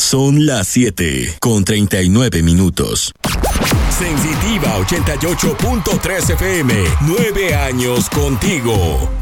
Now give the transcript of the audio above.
Son las 7:39. Sensitiva 88.3 FM, 9 años contigo.